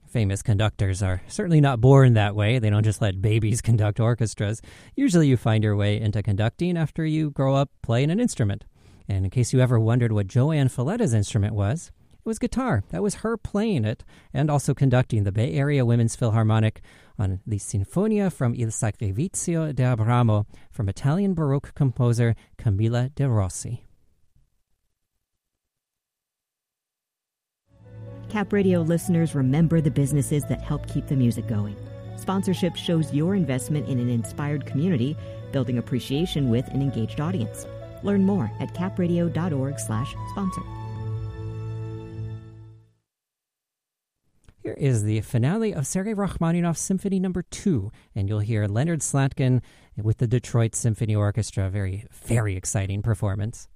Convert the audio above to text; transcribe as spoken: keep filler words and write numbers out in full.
Famous conductors are certainly not born that way. They don't just let babies conduct orchestras. Usually you find your way into conducting after you grow up playing an instrument. And in case you ever wondered what Joanne Falletta's instrument was, it was guitar. That was her playing it and also conducting the Bay Area Women's Philharmonic on the Sinfonia from Il Sacrificio di Abramo from Italian Baroque composer Camilla de Rossi. Cap Radio listeners, remember the businesses that help keep the music going. Sponsorship shows your investment in an inspired community, building appreciation with an engaged audience. Learn more at capradio.org slash sponsor. Here is the finale of Sergei Rachmaninoff's Symphony Number Two, and you'll hear Leonard Slatkin with the Detroit Symphony Orchestra. Very, very exciting performance.